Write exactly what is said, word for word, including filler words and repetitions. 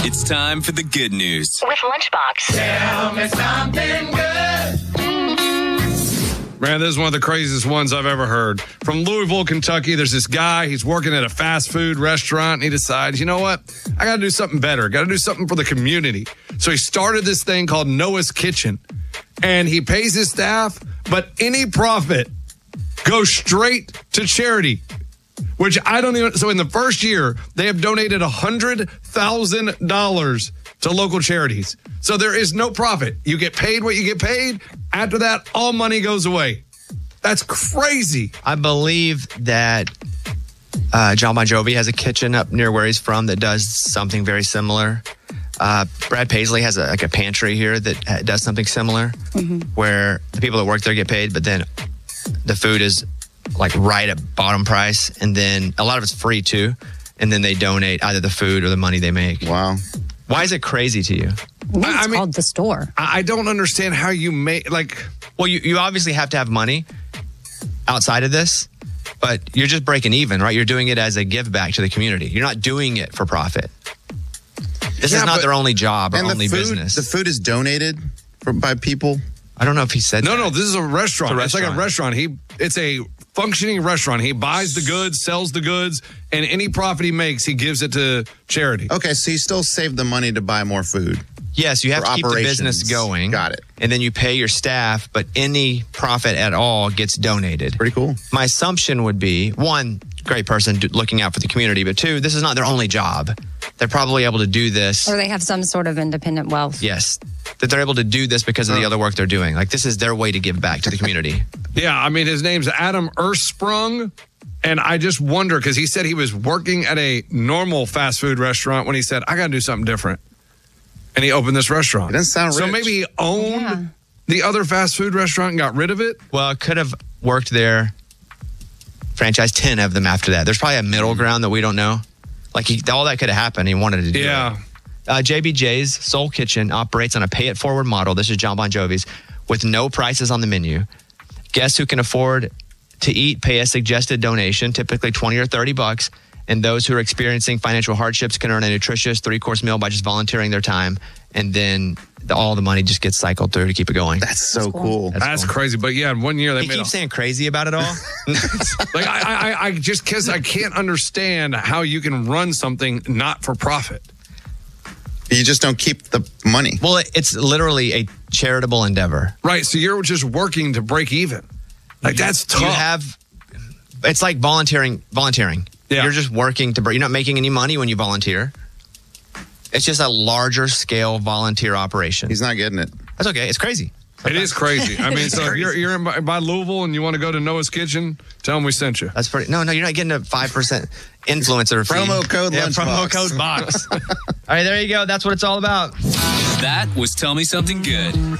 It's time for the good news with Lunchbox. Tell me something good. Man, this is one of the craziest ones I've ever heard. From Louisville, Kentucky, there's this guy. He's working at a fast food restaurant. And he decides, you know what? I got to do something better. Got to do something for the community. So he started this thing called Noah's Kitchen. And he pays his staff, but any profit goes straight to charity. Which I don't even... So in the first year, they have donated one hundred thousand dollars to local charities. So there is no profit. You get paid what you get paid. After that, all money goes away. That's crazy. I believe that uh, John Bon Jovi has a kitchen up near where he's from that does something very similar. Uh, Brad Paisley has a, like a pantry here that does something similar, mm-hmm. where the people that work there get paid, but then the food is like right at bottom price, and then a lot of it's free too, and then they donate either the food or the money they make. Wow. Why is it crazy to you? It's I mean, called the store. I don't understand how you make, like... Well, you, you obviously have to have money outside of this, but you're just breaking even, right? You're doing it as a give back to the community. You're not doing it for profit. This Yeah, is not but- their only job or And only the food, business. the food is donated from, by people. I don't know if he said No, that. no, this is a restaurant. It's It's, a like a restaurant. He, It's a functioning restaurant. He buys the goods, sells the goods, and any profit he makes, he gives it to charity. Okay, so you still save the money to buy more food. Yes, you have For to keep the operations. business going. Got it. And then you pay your staff, but any profit at all gets donated. Pretty cool. My assumption would be, one, great person do, looking out for the community, but two, this is not their only job. They're probably able to do this. Or they have some sort of independent wealth. Yes, that they're able to do this because of the other work they're doing. Like, this is their way to give back to the community. Yeah, I mean, his name's Adam Ersprung. And I just wonder, because he said he was working at a normal fast food restaurant when he said, I got to do something different. And he opened this restaurant. It doesn't sound So rich. maybe he owned Yeah. the other fast food restaurant and got rid of it? Well, it could have worked there. Franchise ten of them after that. There's probably a middle ground that we don't know. Like, he, all that could have happened. He wanted to do Yeah. it. Uh, J B J's Soul Kitchen operates on a pay-it-forward model. This is John Bon Jovi's, with no prices on the menu. Guests who can afford to eat pay a suggested donation, typically twenty or thirty bucks. And those who are experiencing financial hardships can earn a nutritious three-course meal by just volunteering their time. And then the, all the money just gets cycled through to keep it going. That's so cool. That's That's cool. crazy. But yeah, in one year they He made keeps a, saying crazy about it all. like I, I, I just because I can't understand how you can run something not for profit. You just don't keep the money. Well, it- it's literally a charitable endeavor. Right. So you're just working to break even. Like that's tough. You have, it's like volunteering. Volunteering. Yeah. You're just working to. You're not making any money when you volunteer. It's just a larger scale volunteer operation. He's not getting it. That's okay. It's crazy. It is crazy. I mean, so if you're, you're in by, by Louisville and you want to go to Noah's Kitchen, tell them we sent you. That's pretty. No, no, you're not getting a five percent influencer fee. Promo code Yeah, promo Lunchbox. code box. All right, there you go. That's what it's all about. That was Tell Me Something Good.